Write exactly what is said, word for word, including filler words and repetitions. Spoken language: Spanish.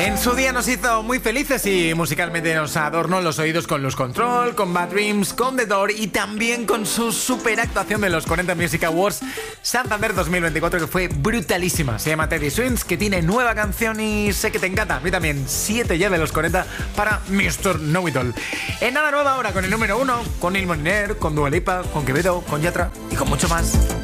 En su día nos hizo muy felices y musicalmente nos adornó los oídos con Lose Control, con Bad Dreams, con The Door y también con su super actuación de los cuarenta Music Awards Santander dos mil veinticuatro, que fue brutalísima. Se llama Teddy Swims, que tiene nueva canción y sé que te encanta. A mí también, siete ya de los cuarenta para mister Know It All. En nada nueva ahora con el número uno, con Il Moliner, con Dua Lipa, con Quevedo, con Yatra y con mucho más.